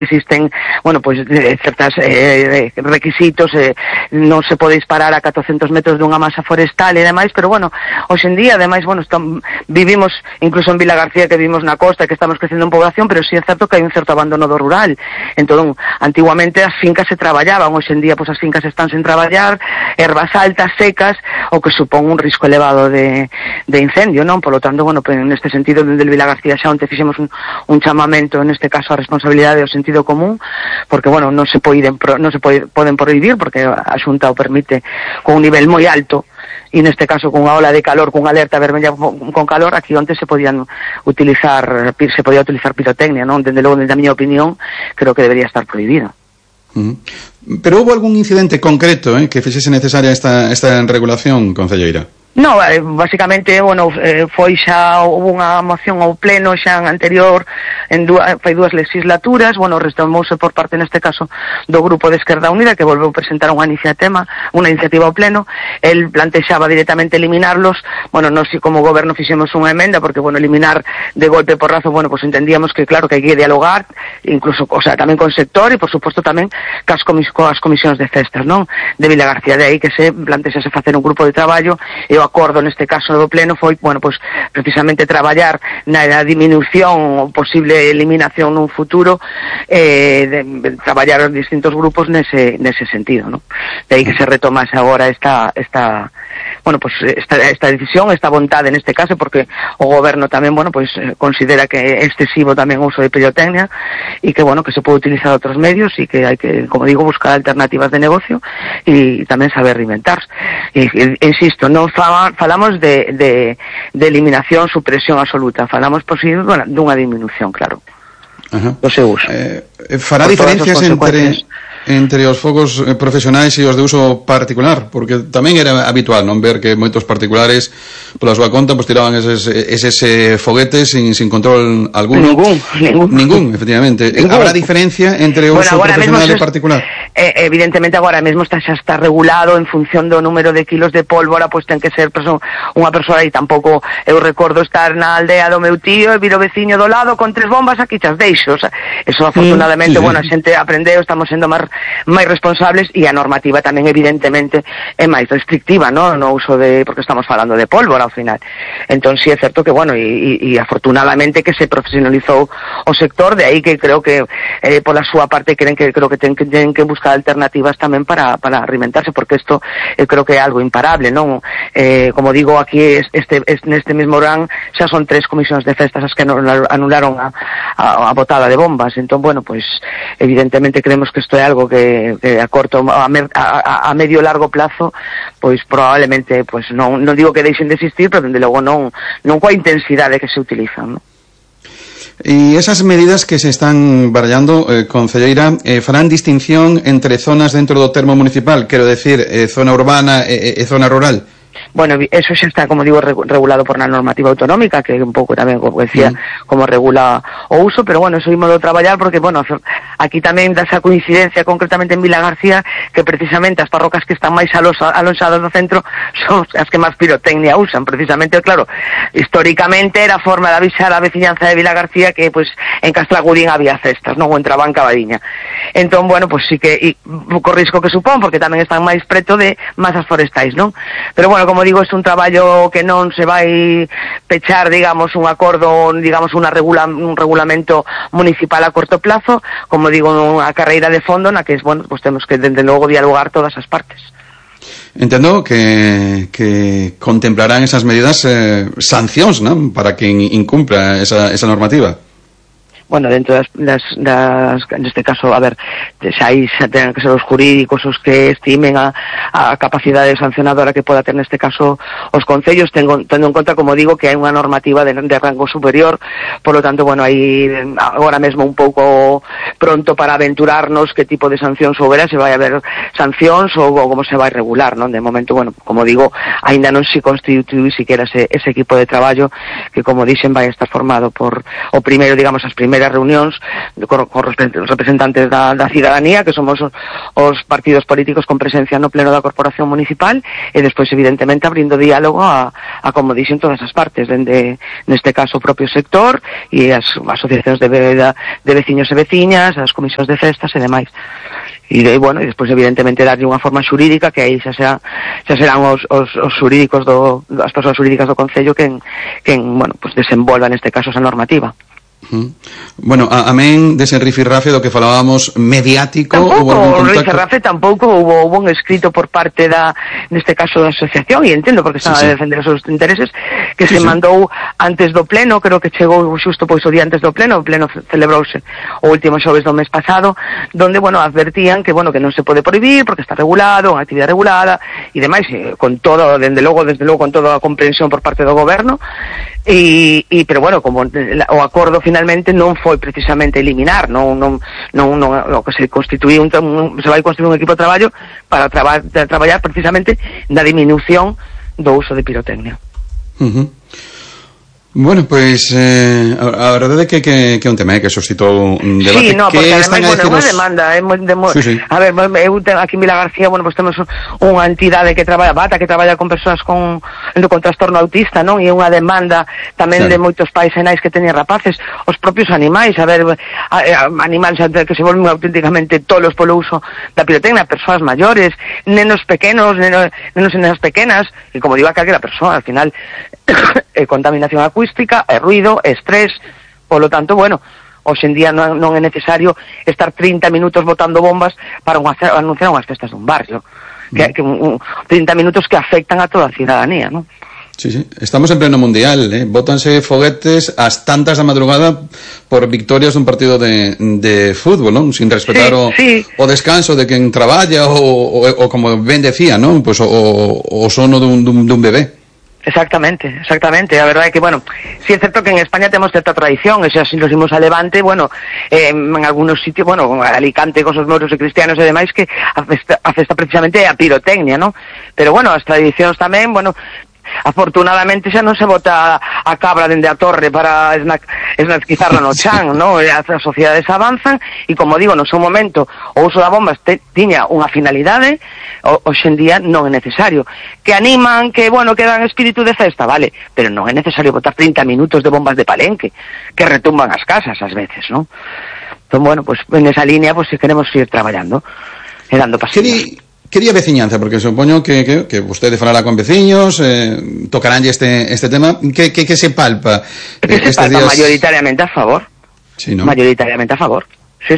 existen, certas requisitos, non se pode disparar a 400 metros dunha masa forestal e demais, pero hoxe en día, ademais, vivimos, incluso en Vilagarcía, que vivimos na costa, que estamos crecendo en población, pero sí é certo que hai un certo abandono do rural. Entón, antiguamente as fincas se traballaban, hoxe en día, as fincas están sen traballar, ervas altas, secas, o que supón un risco elevado de incendio, non? Por lo tanto, neste sentido, dende Vilagarcía xa onte fixemos un chamamento, neste caso, a responsabilidade do sentido común, porque non se poden prohibir, porque a Xunta o permite con un nivel moi alto, e neste caso con unha ola de calor, con unha alerta vermella con calor. Aquí onte se podía utilizar pirotecnia, non? Dende logo, dende a miña opinión, creo que debería estar prohibido. Pero houve algún incidente concreto que fixese necesaria esta regulación, concelleira? No, basicamente, foi xa unha moción ao pleno xa en anterior, fai 2 legislaturas, retomouse por parte, neste caso, do Grupo de Esquerda Unida, que volveu presentar unha iniciativa ao pleno. El plantexaba directamente eliminarlos. Nós como goberno fixemos unha emenda, porque, eliminar de golpe porrazo, entendíamos que, claro, que hai que dialogar, incluso, tamén con o sector, e, por suposto, tamén coas comisións de festas, non? De Vilagarcía, de aí que se plantexase facer un grupo de traballo, e o acordo neste caso do pleno foi, precisamente traballar na diminución ou posible eliminación nun futuro, traballar os distintos grupos nese sentido, non? De aí que se retomase agora esta decisión, esta vontade neste caso, porque o goberno tamén, considera que é excesivo tamén o uso de pirotecnia, e que, que se pode utilizar outros medios, e que hai que, como digo, buscar alternativas de negocio e tamén saber reinventarse. Insisto, non falamos de eliminación, supresión absoluta, falamos posible dunha disminución, claro, do seu uso. Fará diferencias entre os fogos profesionais e os de uso particular, porque tamén era habitual non ver que moitos particulares pola súa conta tiraban eses foguetes sin control alguno. Ningún, efectivamente. Habrá diferencia entre o uso profesional e particular? Evidentemente agora mesmo xa está regulado en función do número de kilos de pólvora, ten que ser unha persoa, e tampouco eu recordo estar na aldea do meu tío e vir o veciño do lado con 3 bombas, aquí xas deixo. Eso afortunadamente, a xente aprendeu, estamos sendo máis responsables, e a normativa tamén evidentemente é máis restrictiva, no uso porque estamos falando de pólvora ao final. Entón si é certo que, e afortunadamente que se profesionalizou o sector, de aí que creo que pola súa parte creo que ten que buscar alternativas tamén para reinventarse, porque isto creo que é algo imparable, non? Como digo, aquí neste mesmo Orán xa son 3 comisións de festas as que anularon a botada de bombas. Entón, evidentemente creemos que isto é algo que a corto, a medio e largo plazo, probablemente, non digo que deixen de existir, pero dende logo non coa intensidade que se utilizan, non? E esas medidas que se están barallando, concelleira, farán distinción entre zonas dentro do termo municipal, quero decir, zona urbana e zona rural? Eso xa está, como digo, regulado por na normativa autonómica, que un pouco tamén, como decía, como regula o uso, pero eso ímolo traballar, porque, aquí tamén dá esa coincidencia, concretamente en Vilagarcía, que precisamente as parrocas que están máis alonxadas do centro son as que máis pirotecnia usan, precisamente, claro, históricamente era a forma de avisar a veciñanza de Vilagarcía que, en Castragudín había cestas, non? Ou en Trabán, Cabadiña. Entón, sí que, co risco que supón, porque tamén están máis preto de masas forestais, non? Pero, como digo, é un traballo que non se vai pechar, digamos, un acordo, digamos, un regulamento municipal a corto plazo, como digo, unha carreira de fondo na que, temos que, desde logo, dialogar todas as partes. Entendo que contemplarán esas medidas sancións, non? Para quen incumpra esa normativa. Dentro neste caso, xa ten que ser os jurídicos os que estimen a capacidade sancionadora que poda ter neste caso os concellos, tendo en conta, como digo, que hai unha normativa de rango superior, por lo tanto, aí agora mesmo un pouco pronto para aventurarnos que tipo de sancións houbera, se vai haber sancións ou como se vai regular, non? De momento, como digo, aínda non se constituíu siquiera ese equipo de traballo que, como dixen, vai estar formado por o primeiro, digamos, as primeiras ter as reunións con representantes da cidadanía, que somos os partidos políticos con presencia no pleno da corporación municipal, e despois evidentemente abrindo diálogo a como dixen todas as partes, dende neste caso o propio sector e as asociacións de veciños e veciñas, as comisións de festas e demais. E bueno, e despois evidentemente darlle unha forma xurídica, que aí xa serán os xurídicos as persoas xurídicas do Concello quen bueno, pues desenvolva neste caso esa normativa. Bueno, amén dese rifirrafe do que falábamos mediático, tampouco, o rifirrafe tampouco hubo un escrito por parte neste caso da asociación, e entendo porque están a defender os seus intereses, que se mandou antes do pleno, creo que chegou xusto pois o día antes do pleno. O pleno celebrouse o último xoves do mes pasado, donde, bueno, advertían que, bueno, que non se pode prohibir porque está regulado, unha actividade regulada e demais, con todo, desde logo con toda a comprensión por parte do goberno, pero bueno, como o acordo finalmente non foi precisamente eliminar, non o que se constituía se vai constituir un equipo de traballo para traballar precisamente na disminución do uso de pirotecnia. Bueno, pois a verdade é que é un tema que suscitou un debate. Sí, no, porque ademais, bueno, é unha demanda, sí. A ver, eu aquí en Vila García, bueno, pues temos unha entidade que traballa, BATA, que traballa con persoas con trastorno autista, non? E unha demanda tamén de moitos pais e nais que teñen rapaces, os propios animais, a ver, animais que se volven auténticamente tolos polo uso da pirotecnia, persoas maiores, nenos pequenos, nenos e nenas pequenas, e como digo a calquera persoa, al final contaminación acústica, ruido, estrés, polo tanto, bueno, hoxe en día non é necesario estar 30 minutos botando bombas para anunciar unhas festas dun barrio, que 30 minutos que afectan a toda a cidadanía, non? Sí, estamos en pleno mundial, bótanse foguetes ás tantas da madrugada por victorias dun partido de fútbol, non? Sin respetar o descanso de quen traballa ou como ben decía, non? Pois o sono dun bebé. Exactamente. A verdade é que, bueno, si é certo que en España temos certa tradición, e xa si nos imos a Levante, bueno, en algunos sitios, bueno, Alicante con os moros e cristianos e demais, que a festa precisamente é a pirotecnia, non? Pero, bueno, as tradicións tamén, bueno, afortunadamente xa non se bota a cabra dende a torre para esnaquizarla no chan, non? As sociedades avanzan e, como digo, no seu momento o uso da bomba tiña unha finalidade, hoxe en día non é necesario. Que animan, que, bueno, que dan espírito de festa, vale, pero non é necesario botar 30 minutos de bombas de palenque que retumban as casas ás veces, non? Entón, bueno, pues en esa línea, pues queremos ir traballando e dando pasitos. Quería veciñanza, porque supoño que vostede falará con veciños, tocaránlle este tema. Que se palpa? Que se palpa días... mayoritariamente a favor. Sí, ¿no? Mayoritariamente a favor, sí.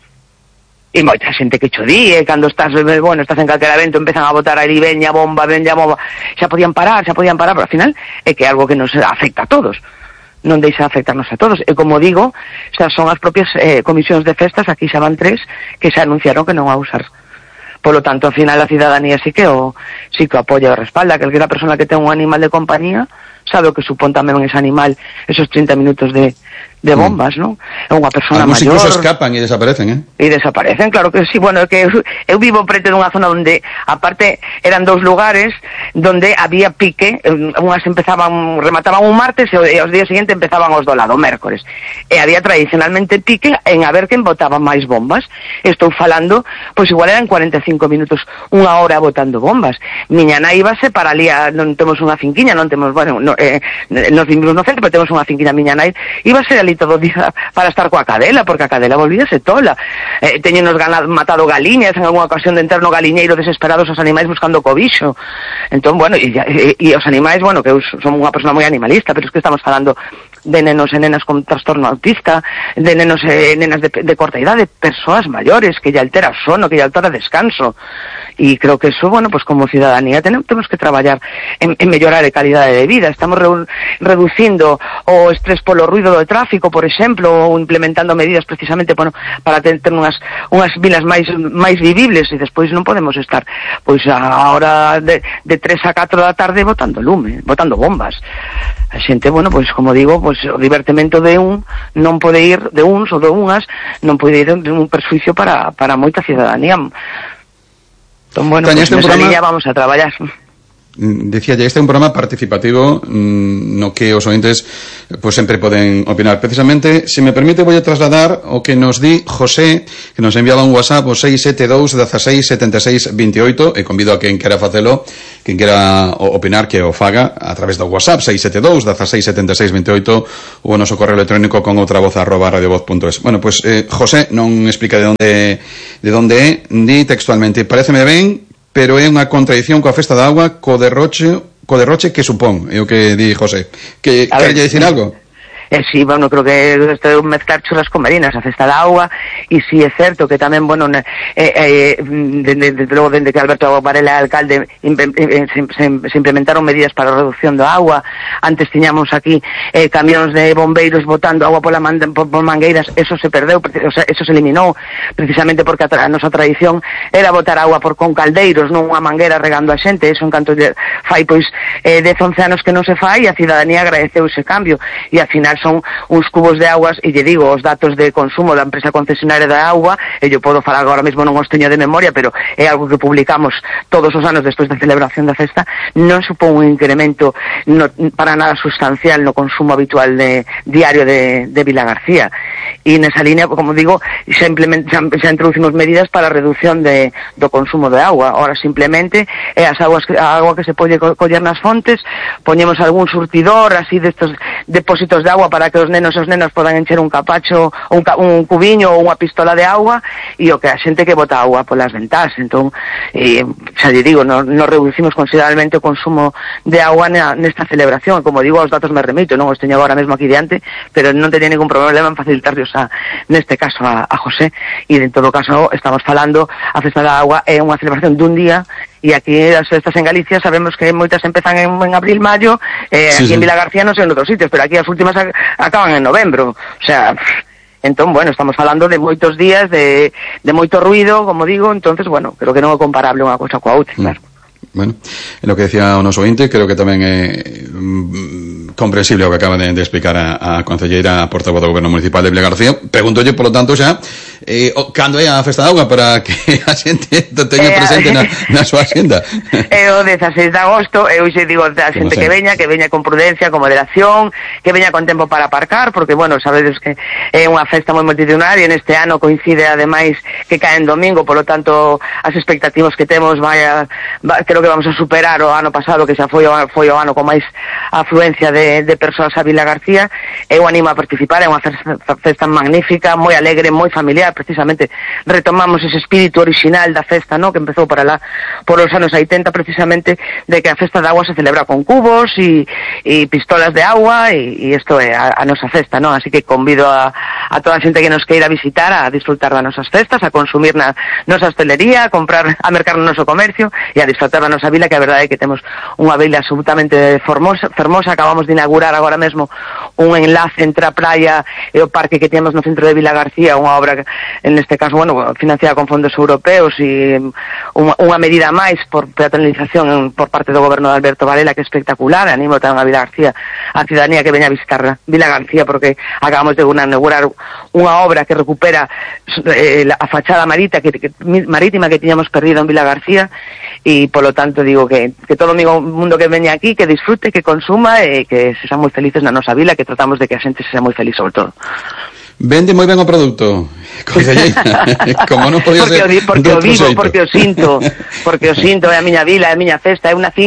E moita xente que cho di, cando estás en calquera evento, empezan a botar aí, veña bomba, xa podían parar, pero ao final é que é algo que nos afecta a todos. Non deixa afectarnos a todos. E como digo, xa son as propias comisións de festas, aquí xa van 3, que xa anunciaron que non a usar. Por lo tanto, ao final a cidadanía sí que o apoia e o respalda. Calquera persona que ten un animal de compañía sabe o que supón tamén ese animal, esos 30 minutos de bombas, non? É unha persona maior. Incluso escapan e desaparecen, E desaparecen, claro que sí. Bueno, que eu vivo preto dunha zona onde, aparte, eran 2 lugares donde había pique, unhas remataban un martes e os días seguintes empezaban os do lado, mércores. E había tradicionalmente pique en a ver quen botaba máis bombas. Estou falando, pois igual eran 45 minutos, unha hora botando bombas. Miña nai íbase para ali, non temos unha finquiña, non temos, bueno, nos vivimos no centro, pero temos unha finquiña. Miña nai íbase ali todo o día para estar coa cadela, porque a cadela volvíase tola. Teñenos matado galiñas en algunha ocasión de entrar no galiñeiro desesperados os animais buscando cobixo. Entón, bueno, e os animais, bueno, que eu son unha persona moi animalista, pero es que estamos falando de nenos e nenas con trastorno autista, de nenos e nenas de corta idade, persoas maiores, que lle altera o sono, que lle altera o descanso. E creo que eso, bueno, pues como cidadanía temos que traballar en mellorar a calidade de vida. Estamos reducindo o estrés polo ruido do tráfico, por exemplo, ou implementando medidas precisamente, bueno, para ter unhas vilas máis vivibles, e despois non podemos estar pois a hora de 3 a 4 da tarde botando bombas. A xente, bueno, pois como digo, pois o divertimento de non pode ir de uns ou de unhas, non pode ir de un perjuicio para moita cidadanía. Entón, bueno, pues nesa línea vamos a traballar. Decía, este é un programa participativo no que os ointes pues sempre poden opinar. Precisamente, se me permite, voy a trasladar o que nos di José, que nos enviaba un WhatsApp o 672 16 76 28, e convido a quen quera facelo, quen quera opinar, que o faga a través do WhatsApp 672 16 76 28 ou o noso correo electrónico con outra voz @radiovoz.es. Bueno, pues José non explica de onde é, di textualmente: paréceme ben, pero é unha contradición coa festa da agua, co derroche que supón, é o que di José. Que querelle dicir algo? Sí, bueno, creo que isto é un mezclar churras con merinas, a festa da agua, e si é certo que tamén, bueno, desde logo, dende que Alberto Varela é alcalde, se implementaron medidas para a reducción da agua. Antes tiñamos aquí camións de bombeiros botando agua por mangueiras, eso se perdeu, o sea, eso se eliminou, precisamente porque a nosa tradición era botar agua con caldeiros, non unha mangueira regando a xente. Eso en canto fai, pois, 10-11 anos que non se fai, e a cidadanía agradeceu ese cambio, e ao final son uns cubos de aguas, e lle digo, os datos de consumo da empresa concesionaria da agua, e yo podo falar agora mesmo, non os teño de memoria, pero é algo que publicamos todos os anos despois da celebración da festa, non supón un incremento para nada sustancial no consumo habitual diario de Vilagarcía. E nesa línea, como digo, xa introducimos medidas para a reducción do consumo de agua. Ahora simplemente a agua que se pode coller nas fontes, poñemos algún surtidor así destos depósitos de agua para que os nenos e as nenas podan encher un capacho, un cubiño ou unha pistola de agua, e o que a xente que bota agua polas ventás. Entón, xa lle digo, nos reducimos considerablemente o consumo de agua nesta celebración. Como digo, os datos me remito, non os teño agora mesmo aquí diante, pero non teño ningún problema en facilitarlos neste caso a José. E en todo caso estamos falando, a festa da agua é unha celebración dun día, e aquí as festas en Galicia sabemos que moitas empezan en abril, mayo, aquí en Vilagarcía non sei en outros sitios, pero aquí as últimas acaban en novembro. O sea, entón, bueno, estamos falando de moitos días, de moito ruido, como digo. Entonces, bueno, creo que non é comparable unha cosa coa outra, claro. Bueno, en lo que decía o noso ointe, creo que tamén é comprensible o que acaba de explicar a concelleira, a portavoz do Goberno Municipal de Vilagarcía. Preguntolle, polo tanto, xa cando é a festa da auga, para que a xente teña presente na súa agenda. É o 16 de agosto, eu xe digo a xente que veña con prudencia, con moderación, que veña con tempo para aparcar, porque, bueno, sabedes que é unha festa moi multitudinaria, e neste ano coincide, ademais, que cae en domingo, polo tanto, as expectativas que temos creo que vamos a superar o ano pasado, que xa foi o ano con máis afluencia de persoas a Vilagarcía. Eu animo a participar, é unha festa magnífica, moi alegre, moi familiar. Precisamente retomamos ese espírito original da festa, ¿no?, que empezou por os anos 80, precisamente, de que a festa da agua se celebra con cubos e pistolas de agua, e isto é a nosa festa, ¿no? Así que convido a toda a xente que nos queira visitar a disfrutar das nosas festas, a consumir na nosa hostelería, a mercar no noso comercio e a disfrutar da nosa vila, que a verdade é que temos unha vila absolutamente fermosa. Acabamos de inaugurar agora mesmo un enlace entre a praia e o parque que temos no centro de Vilagarcía, unha obra que, en este caso, bueno, financiada con fondos europeos, e unha medida máis por peatonalización por parte do goberno de Alberto Varela, que é espectacular. Animo tamén a Vilagarcía, a cidadanía, que veña a visitar Vilagarcía, porque acabamos de inaugurar unha obra que recupera a fachada marítima que tiñamos perdido en Vilagarcía, e polo tanto digo que todo o mundo que veña aquí, que disfrute, que consuma, e que se sean moi felices na nosa vila, que tratamos de que a xente se sea moi feliz sobre todo. Vende moi ben o produto, como non podía ser porque o vivo, porque o sinto, é a miña vila, é a miña festa.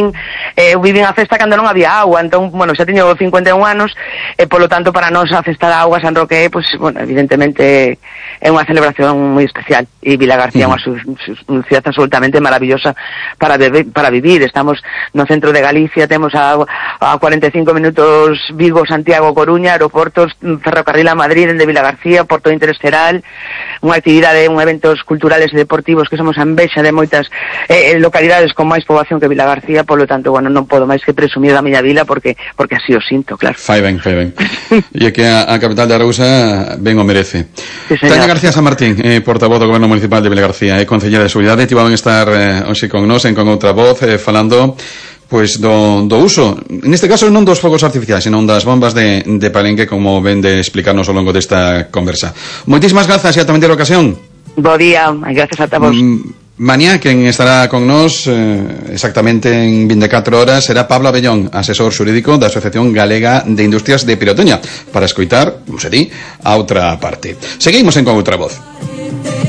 Eu vivi a festa cando non había agua, entón, bueno, xa teño 51 anos, e polo tanto para nós a festa da agua San Roque, pues, bueno, evidentemente é unha celebración moi especial, e Vilagarcía é unha ciudad absolutamente maravillosa para vivir. Estamos no centro de Galicia, temos a 45 minutos Vigo, Santiago, Coruña, aeroportos, ferrocarril a Madrid, dende Vilagarcía, Porto Interesteral, unha actividade, eventos culturales e deportivos que somos a envexa de moitas localidades con máis poboación que Vilagarcía. Polo tanto, bueno, non podo máis que presumir da miña vila, porque así o sinto, claro. Fai ben. E que a capital de Arousa ben o merece. Sí, Tania García San Martín, portavoz do Goberno Municipal de Vilagarcía, concelleira de Seguridade, tivaban estar hoxe con nos, con outra voz, falando pois do uso, neste caso non dos fogos artificiais, senón das bombas de Palenque, como ven de explicarnos ao longo desta conversa. Moitísimas grazas e ata a ocasión. Bo día, e gracias a vos. Mañá quen estará con nós exactamente en 24 horas será Pablo Abellón, asesor xurídico da Asociación Galega de Industrias de Pirotoña, para escoitar, como se di, a outra parte. Seguimos en Con Outra Voz.